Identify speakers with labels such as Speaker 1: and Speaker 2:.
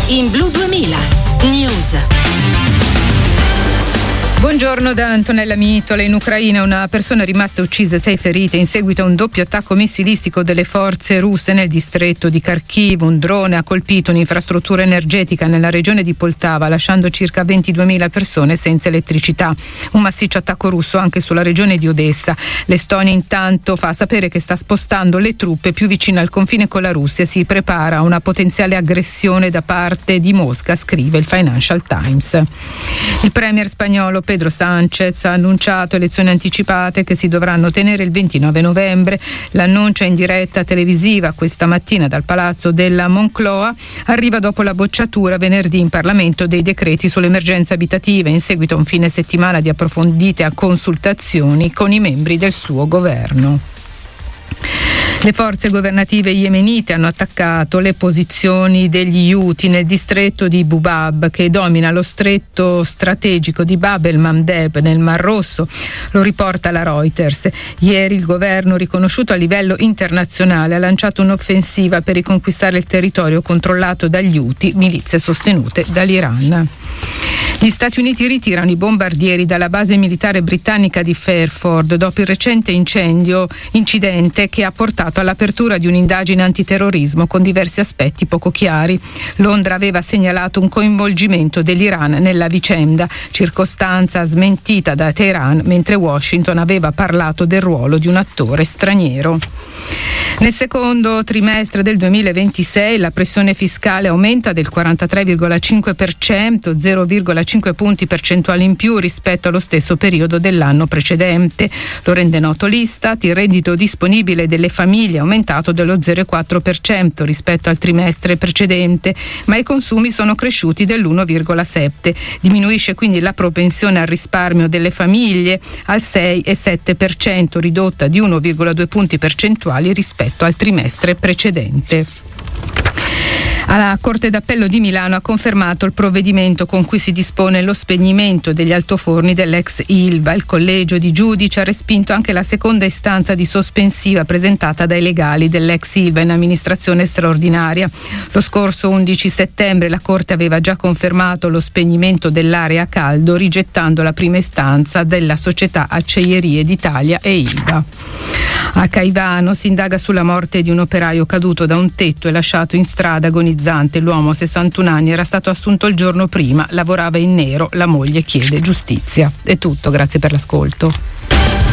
Speaker 1: in Blu 2000 News.
Speaker 2: Buongiorno da Antonella Mitola. In Ucraina una persona è rimasta uccisa e 6 ferite in seguito a un doppio attacco missilistico delle forze russe nel distretto di Kharkiv. Un drone ha colpito un'infrastruttura energetica nella regione di Poltava, lasciando circa 22.000 persone senza elettricità. Un massiccio attacco russo anche sulla regione di Odessa. L'Estonia intanto fa sapere che sta spostando le truppe più vicine al confine con la Russia. Si prepara a una potenziale aggressione da parte di Mosca, scrive il Financial Times. Il premier spagnolo Pedro Sánchez ha annunciato elezioni anticipate che si dovranno tenere il 29 novembre. L'annuncia in diretta televisiva questa mattina dal Palazzo della Moncloa arriva dopo la bocciatura venerdì in Parlamento dei decreti sull'emergenza abitativa in seguito a un fine settimana di approfondite consultazioni con i membri del suo governo. Le forze governative yemenite hanno attaccato le posizioni degli Houthi nel distretto di Bubab, che domina lo stretto strategico di Bab el-Mandeb nel Mar Rosso. Lo riporta la Reuters. Ieri il governo, riconosciuto a livello internazionale, ha lanciato un'offensiva per riconquistare il territorio controllato dagli Houthi, milizie sostenute dall'Iran. Gli Stati Uniti ritirano i bombardieri dalla base militare britannica di Fairford dopo il recente incidente che ha portato all'apertura di un'indagine antiterrorismo con diversi aspetti poco chiari. Londra aveva segnalato un coinvolgimento dell'Iran nella vicenda, circostanza smentita da Teheran, mentre Washington aveva parlato del ruolo di un attore straniero. Nel secondo trimestre del 2026 la pressione fiscale aumenta del 43,5%, 0,5 punti percentuali in più rispetto allo stesso periodo dell'anno precedente. Lo rende noto l'Istat. Il reddito disponibile delle famiglie è aumentato dello 0,4% rispetto al trimestre precedente, ma i consumi sono cresciuti dell'1,7%. Diminuisce quindi la propensione al risparmio delle famiglie al 6,7%, ridotta di 1,2 punti percentuali rispetto al trimestre precedente. La Corte d'Appello di Milano ha confermato il provvedimento con cui si dispone lo spegnimento degli altoforni dell'ex Ilva. Il collegio di giudici ha respinto anche la seconda istanza di sospensiva presentata dai legali dell'ex Ilva in amministrazione straordinaria. Lo scorso 11 settembre la Corte aveva già confermato lo spegnimento dell'area a caldo, rigettando la prima istanza della società Acciaierie d'Italia e Ilva. A Caivano si indaga sulla morte di un operaio caduto da un tetto e lasciato in strada agonizzante. L'uomo, 61 anni, era stato assunto il giorno prima, lavorava in nero, la moglie chiede giustizia. È tutto, grazie per l'ascolto.